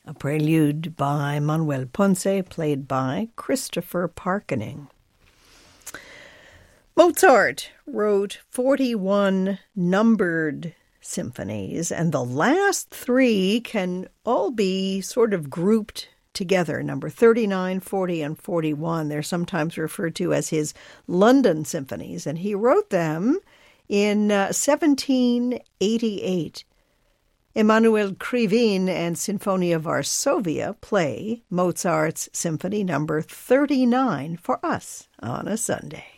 a prelude by Manuel Ponce, played by Christopher Parkening. Mozart wrote 41 numbered symphonies, and the last three can all be sort of grouped together. Number 39, 40, and 41. They're sometimes referred to as his London symphonies, and he wrote them in 1788. Emanuel Krivine and Sinfonia Varsovia play Mozart's Symphony number 39 for us on a Sunday.